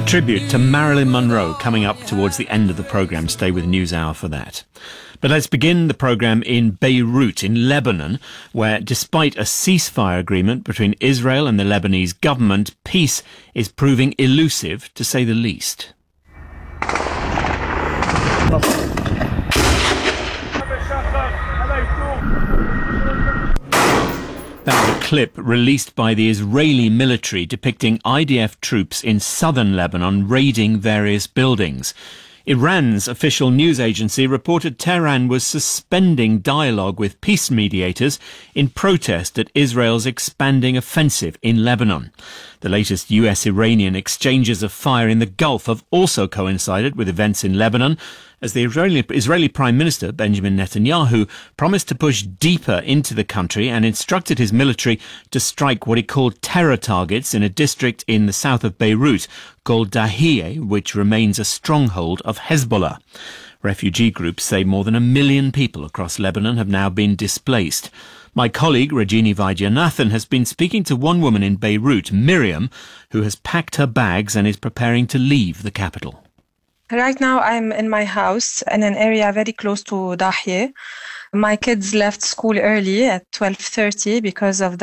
tribute to Marilyn Monroe coming up towards the end of the programme. Stay with NewsHour for that. But let's begin the programme in Beirut, in Lebanon, where despite a ceasefire agreement between Israel and the Lebanese government, peace is proving elusive, to say the least. That was a clip released by the Israeli military depicting IDF troops in southern Lebanon raiding various buildings. Iran's official news agency reported Tehran was suspending dialogue with peace mediators in protest at Israel's expanding offensive in Lebanon. The latest US-Iranian exchanges of fire in the Gulf have also coincided with events in Lebanon, as the Israeli Prime Minister, Benjamin Netanyahu, promised to push deeper into the country and instructed his military to strike what he called terror targets in a district in the south of Beirut called Dahiyeh, which remains a stronghold of Hezbollah. Refugee groups say more than 1 million people across Lebanon have now been displaced. My colleague, Rajini Vaidyanathan, has been speaking to one woman in Beirut, Miriam, who has packed her bags and is preparing to leave the capital. Right now I'm in my house in an area very close to Dahiyeh. My kids left school early at 12:30 because of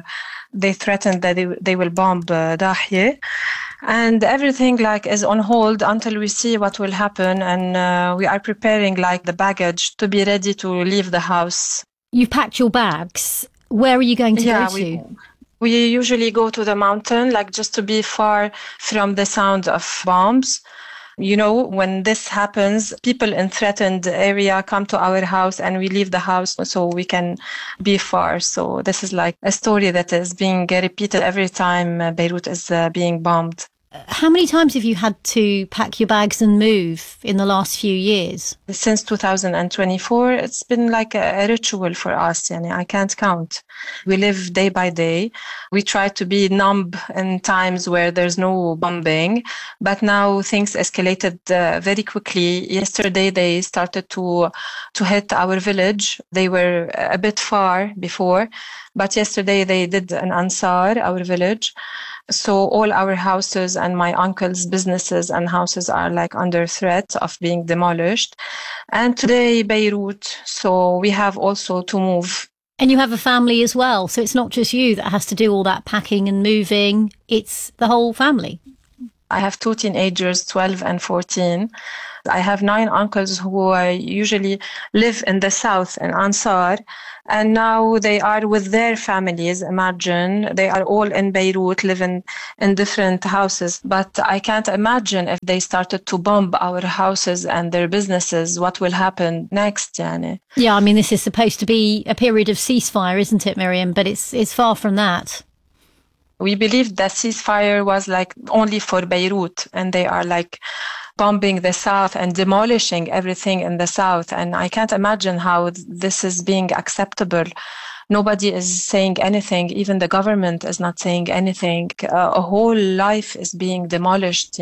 they threatened that they will bomb Dahiyeh. And everything is on hold until we see what will happen. And we are preparing the baggage to be ready to leave the house. You've packed your bags. Where are you going to go to? We usually go to the mountain, just to be far from the sound of bombs. You know, when this happens, people in threatened area come to our house and we leave the house so we can be far. So this is a story that is being repeated every time Beirut is being bombed. How many times have you had to pack your bags and move in the last few years? Since 2024, it's been a ritual for us. I can't count. We live day by day. We try to be numb in times where there's no bombing. But now things escalated very quickly. Yesterday, they started to hit our village. They were a bit far before. But yesterday, they did an Ansar, our village. So all our houses and my uncle's businesses and houses are under threat of being demolished. And today, Beirut, so we have also to move. And you have a family as well, so it's not just you that has to do all that packing and moving, it's the whole family. I have 2 teenagers, 12 and 14. I have 9 uncles who usually live in the south in Ansar. And now they are with their families. Imagine they are all in Beirut, living in different houses. But I can't imagine if they started to bomb our houses and their businesses, what will happen next, Yani. Yeah, I mean, this is supposed to be a period of ceasefire, isn't it, Miriam? But it's far from that. We believed that ceasefire was only for Beirut, and they are bombing the south and demolishing everything in the south. And I can't imagine how this is being acceptable. Nobody is saying anything. Even the government is not saying anything. A whole life is being demolished.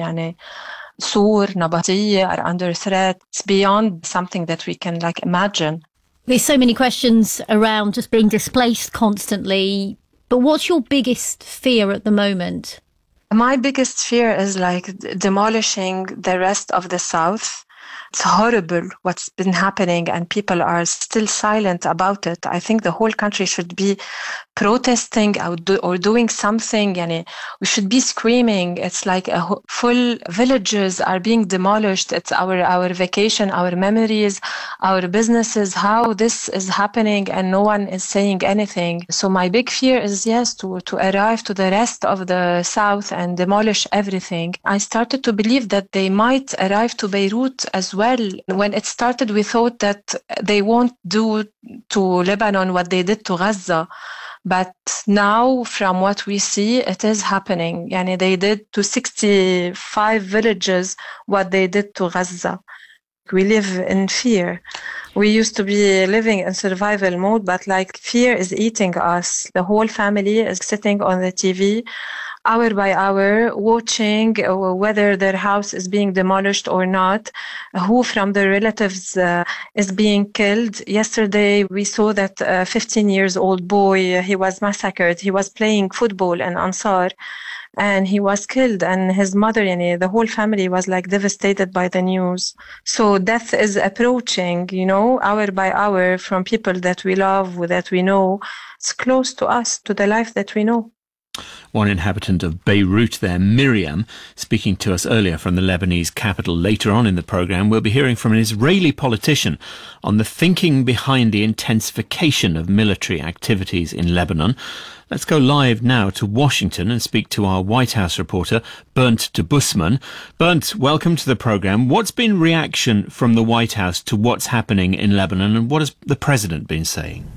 Sur, Nabatiya are under threat. It's beyond something that we can imagine. There's so many questions around just being displaced constantly. But what's your biggest fear at the moment? My biggest fear is demolishing the rest of the south. It's horrible what's been happening and people are still silent about it. I think the whole country should be protesting or doing something. We should be screaming. It's full villages are being demolished. It's our vacation, our memories, our businesses, how this is happening and no one is saying anything. So my big fear is, to arrive to the rest of the south and demolish everything. I started to believe that they might arrive to Beirut as well. When it started, we thought that they won't do to Lebanon what they did to Gaza. But now, from what we see, it is happening. They did to 65 villages what they did to Gaza. We live in fear. We used to be living in survival mode, but fear is eating us. The whole family is sitting on the TV hour by hour, watching whether their house is being demolished or not, who from their relatives is being killed. Yesterday, we saw that a 15-year-old boy, he was massacred. He was playing football in Ansar. and he was killed, and his mother, the whole family was like devastated by the news. So death is approaching, hour by hour from people that we love, that we know. It's close to us, to the life that we know. One inhabitant of Beirut there, Miriam, speaking to us earlier from the Lebanese capital. Later on in the programme, we'll be hearing from an Israeli politician on the thinking behind the intensification of military activities in Lebanon. Let's go live now to Washington and speak to our White House reporter, Bernd Debusmann. Bernd, welcome to the programme. What's been reaction from the White House to what's happening in Lebanon, and what has the president been saying?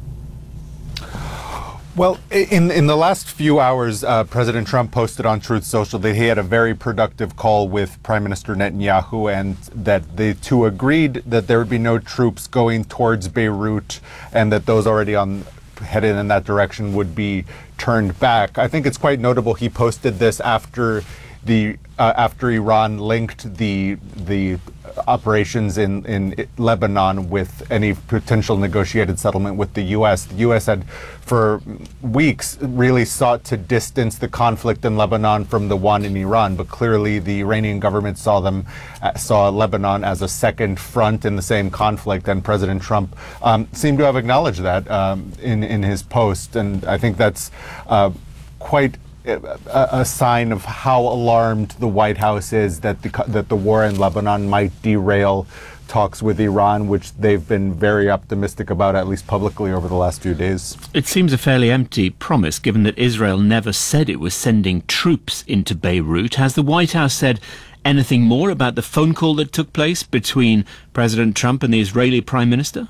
Well, in the last few hours, President Trump posted on Truth Social that he had a very productive call with Prime Minister Netanyahu, and that the two agreed that there would be no troops going towards Beirut, and that those already headed in that direction would be turned back. I think it's quite notable he posted this after Iran linked the operations in Lebanon with any potential negotiated settlement with the U.S. The U.S. had, for weeks, really sought to distance the conflict in Lebanon from the one in Iran, but clearly the Iranian government saw Lebanon as a second front in the same conflict, and President Trump seemed to have acknowledged that in his post, and I think that's quite a sign of how alarmed the White House is that the war in Lebanon might derail talks with Iran, which they've been very optimistic about, at least publicly, over the last few days. It seems a fairly empty promise, given that Israel never said it was sending troops into Beirut. Has the White House said anything more about the phone call that took place between President Trump and the Israeli Prime Minister?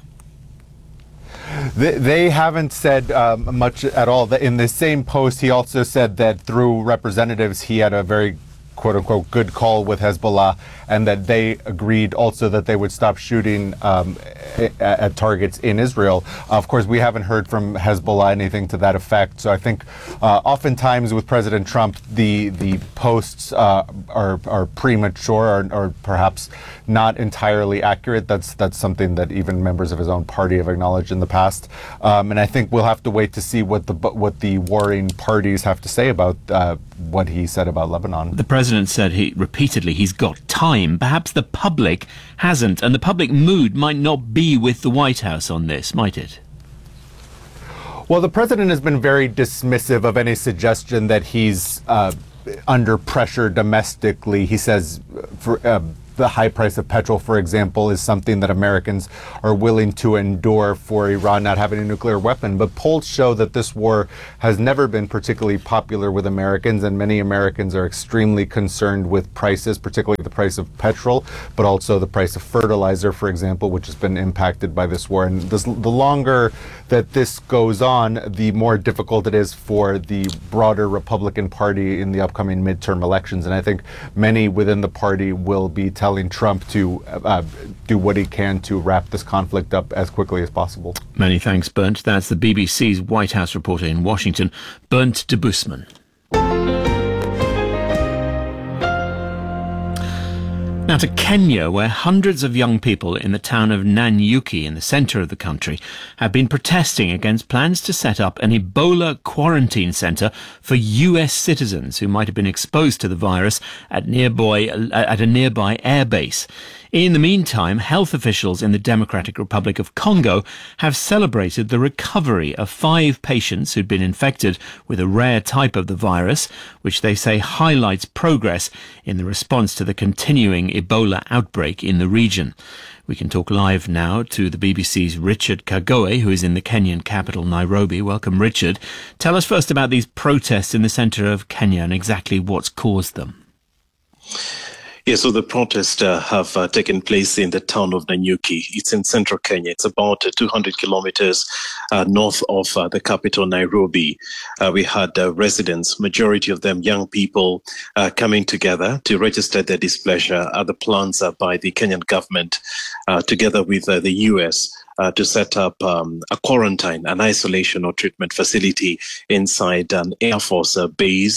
They haven't said much at all. In the same post, he also said that through representatives, he had a very quote-unquote good call with Hezbollah, and that they agreed also that they would stop shooting at targets in Israel. Of course, we haven't heard from Hezbollah anything to that effect. So I think oftentimes with President Trump, the posts are premature or perhaps not entirely accurate. That's something that even members of his own party have acknowledged in the past. And I think we'll have to wait to see what the warring parties have to say about what he said about Lebanon. The president said he's got time. Perhaps the public hasn't, and the public mood might not be with the White House on this, might it? Well, the president has been very dismissive of any suggestion that he's under pressure domestically. He says the high price of petrol, for example, is something that Americans are willing to endure for Iran not having a nuclear weapon. But polls show that this war has never been particularly popular with Americans, and many Americans are extremely concerned with prices, particularly the price of petrol, but also the price of fertilizer, for example, which has been impacted by this war. And the longer that this goes on, the more difficult it is for the broader Republican Party in the upcoming midterm elections. And I think many within the party will be telling Trump to do what he can to wrap this conflict up as quickly as possible. Many thanks, Bernd. That's the BBC's White House reporter in Washington, Bernd Debusmann. Now to Kenya, where hundreds of young people in the town of Nanyuki in the centre of the country have been protesting against plans to set up an Ebola quarantine centre for US citizens who might have been exposed to the virus at a nearby airbase. In the meantime, health officials in the Democratic Republic of Congo have celebrated the recovery of 5 patients who'd been infected with a rare type of the virus, which they say highlights progress in the response to the continuing Ebola outbreak in the region. We can talk live now to the BBC's Richard Kagoe, who is in the Kenyan capital, Nairobi. Welcome, Richard. Tell us first about these protests in the centre of Kenya and exactly what's caused them. Yeah, so the protests have taken place in the town of Nanyuki. It's in central Kenya. It's about 200 kilometers north of the capital, Nairobi. We had residents, majority of them young people, coming together to register their displeasure at the plans by the Kenyan government, together with the US, to set up a quarantine, an isolation or treatment facility inside an Air Force base.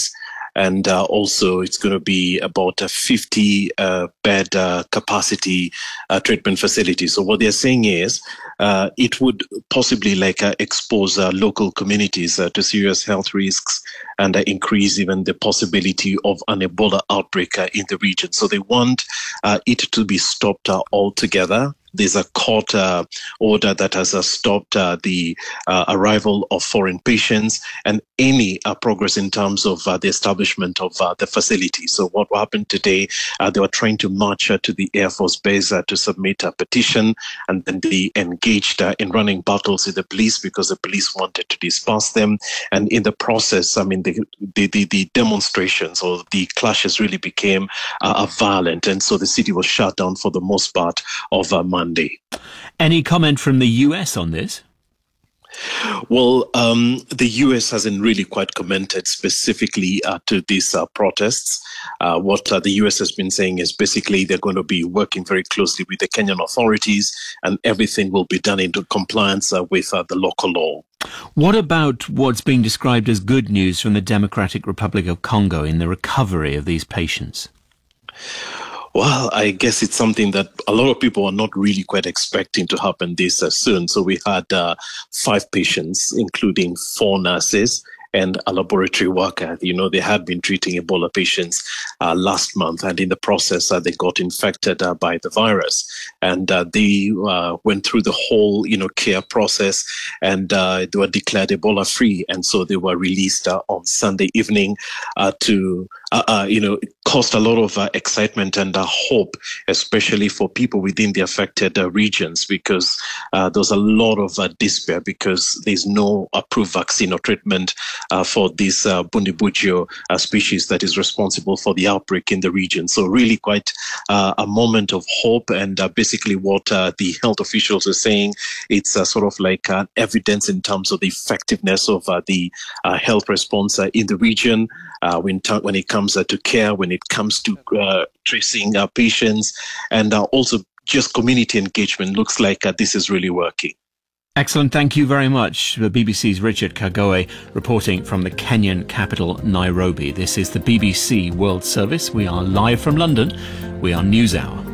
And also it's going to be about a 50 bed capacity treatment facility. So what they're saying is it would possibly expose local communities to serious health risks and increase even the possibility of an Ebola outbreak in the region. So they want it to be stopped altogether. There's a court order that has stopped the arrival of foreign patients and any progress in terms of the establishment of the facility. So what happened today, they were trying to march to the Air Force Base to submit a petition, and then they engaged in running battles with the police because the police wanted to disperse them. And in the process, I mean, the demonstrations or the clashes really became violent. And so the city was shut down for the most part of Monday. Any comment from the US on this? Well, the US hasn't really quite commented specifically to these protests. What the US has been saying is basically they're going to be working very closely with the Kenyan authorities and everything will be done into compliance with the local law. What about what's being described as good news from the Democratic Republic of Congo in the recovery of these patients? Well, I guess it's something that a lot of people are not really quite expecting to happen this soon. So we had 5 patients, including 4 nurses and a laboratory worker. You know, they had been treating Ebola patients last month, and in the process, they got infected by the virus. And they went through the whole, care process, and they were declared Ebola free. And so they were released on Sunday evening to, it caused a lot of excitement and hope, especially for people within the affected regions, because there was a lot of despair because there's no approved vaccine or treatment for this Bundibugyo species that is responsible for the outbreak in the region. So really quite a moment of hope, and basically what the health officials are saying, it's sort of like evidence in terms of the effectiveness of the health response in the region when it comes to care, when it comes to tracing patients, and also just community engagement. Looks like this is really working. Excellent. Thank you very much. The BBC's Richard Kagoe reporting from the Kenyan capital, Nairobi. This is the BBC World Service. We are live from London. We are NewsHour.